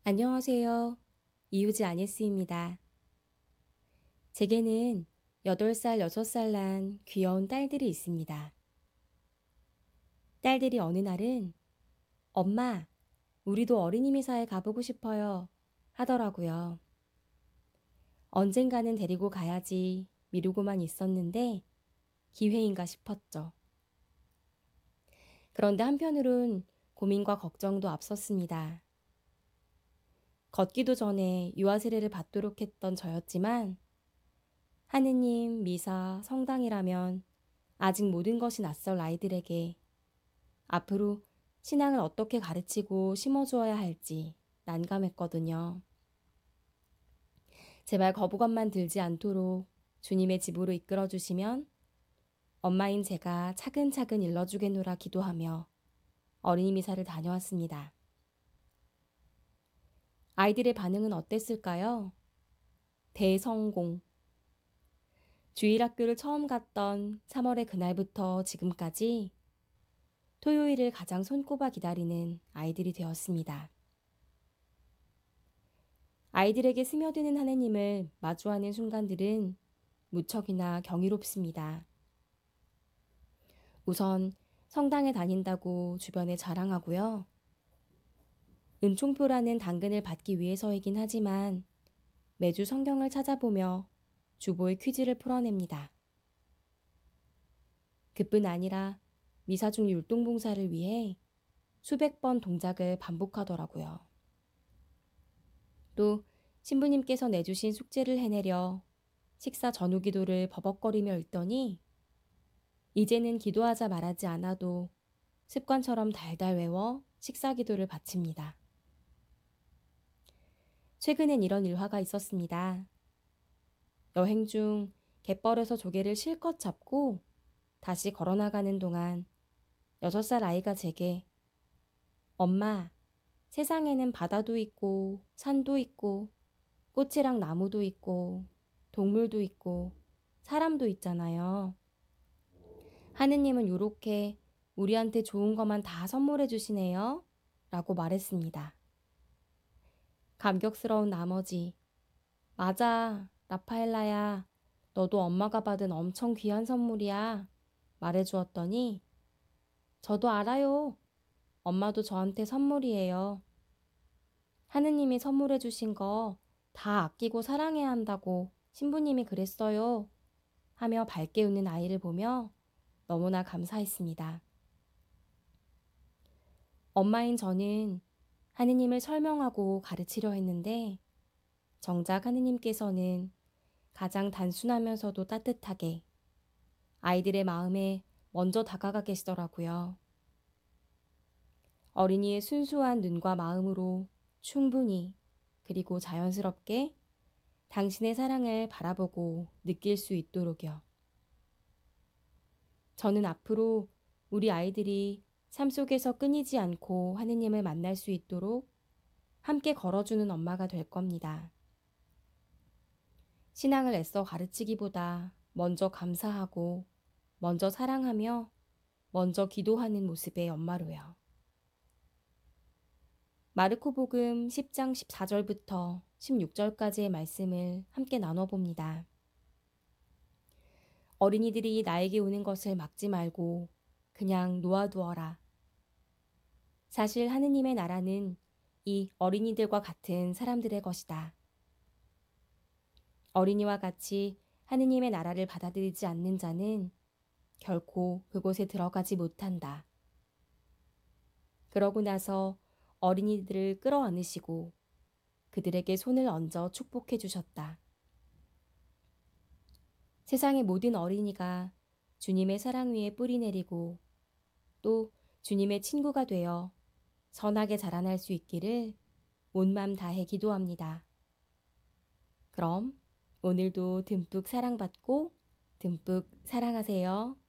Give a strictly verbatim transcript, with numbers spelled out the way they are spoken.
안녕하세요. 이유지 아니스입니다. 제게는 여덟 살, 여섯 살 난 귀여운 딸들이 있습니다. 딸들이 어느 날은 엄마, 우리도 어린이미사에 가보고 싶어요 하더라고요. 언젠가는 데리고 가야지 미루고만 있었는데 기회인가 싶었죠. 그런데 한편으론 고민과 걱정도 앞섰습니다. 걷기도 전에 유아 세례를 받도록 했던 저였지만 하느님, 미사, 성당이라면 아직 모든 것이 낯설 아이들에게 앞으로 신앙을 어떻게 가르치고 심어주어야 할지 난감했거든요. 제발 거부감만 들지 않도록 주님의 집으로 이끌어 주시면 엄마인 제가 차근차근 일러주겠노라 기도하며 어린이 미사를 다녀왔습니다. 아이들의 반응은 어땠을까요? 대성공. 주일학교를 처음 갔던 삼월의 그날부터 지금까지 토요일을 가장 손꼽아 기다리는 아이들이 되었습니다. 아이들에게 스며드는 하느님을 마주하는 순간들은 무척이나 경이롭습니다. 우선 성당에 다닌다고 주변에 자랑하고요. 은총표라는 당근을 받기 위해서이긴 하지만 매주 성경을 찾아보며 주보의 퀴즈를 풀어냅니다. 그뿐 아니라 미사 중 율동봉사를 위해 수백 번 동작을 반복하더라고요. 또 신부님께서 내주신 숙제를 해내려 식사 전후 기도를 버벅거리며 읽더니 이제는 기도하자 말하지 않아도 습관처럼 달달 외워 식사 기도를 바칩니다. 최근엔 이런 일화가 있었습니다. 여행 중 갯벌에서 조개를 실컷 잡고 다시 걸어나가는 동안 여섯 살 아이가 제게 엄마, 세상에는 바다도 있고 산도 있고 꽃이랑 나무도 있고 동물도 있고 사람도 있잖아요. 하느님은 요렇게 우리한테 좋은 것만 다 선물해 주시네요. 라고 말했습니다. 감격스러운 나머지 맞아, 라파엘라야. 너도 엄마가 받은 엄청 귀한 선물이야. 말해주었더니 저도 알아요. 엄마도 저한테 선물이에요. 하느님이 선물해 주신 거 다 아끼고 사랑해야 한다고 신부님이 그랬어요. 하며 밝게 웃는 아이를 보며 너무나 감사했습니다. 엄마인 저는 하느님을 설명하고 가르치려 했는데 정작 하느님께서는 가장 단순하면서도 따뜻하게 아이들의 마음에 먼저 다가가 계시더라고요. 어린이의 순수한 눈과 마음으로 충분히 그리고 자연스럽게 당신의 사랑을 바라보고 느낄 수 있도록요. 저는 앞으로 우리 아이들이 삶 속에서 끊이지 않고 하느님을 만날 수 있도록 함께 걸어주는 엄마가 될 겁니다. 신앙을 애써 가르치기보다 먼저 감사하고 먼저 사랑하며 먼저 기도하는 모습의 엄마로요. 마르코복음 십 장 십사 절부터 십육 절까지의 말씀을 함께 나눠봅니다. 어린이들이 나에게 오는 것을 막지 말고 그냥 놓아두어라. 사실 하느님의 나라는 이 어린이들과 같은 사람들의 것이다. 어린이와 같이 하느님의 나라를 받아들이지 않는 자는 결코 그곳에 들어가지 못한다. 그러고 나서 어린이들을 끌어안으시고 그들에게 손을 얹어 축복해 주셨다. 세상의 모든 어린이가 주님의 사랑 위에 뿌리 내리고 또 주님의 친구가 되어 선하게 자라날 수 있기를 온 맘 다해 기도합니다. 그럼 오늘도 듬뿍 사랑받고 듬뿍 사랑하세요.